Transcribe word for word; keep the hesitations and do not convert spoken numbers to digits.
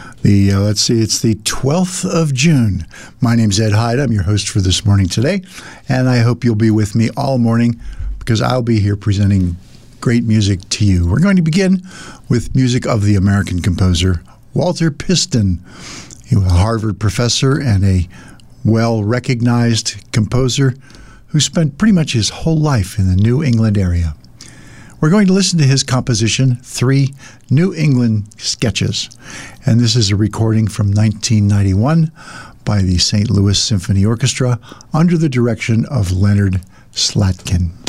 The uh, let's see, it's the twelfth of June. My name's Ed Hyde. I'm your host for this morning today, and I hope you'll be with me all morning because I'll be here presenting great music to you. We're going to begin with music of the American composer Walter Piston. He was a Harvard professor and a well-recognized composer who spent pretty much his whole life in the New England area. We're going to listen to his composition, Three New England Sketches. And this is a recording from nineteen ninety-one by the Saint Louis Symphony Orchestra under the direction of Leonard Slatkin.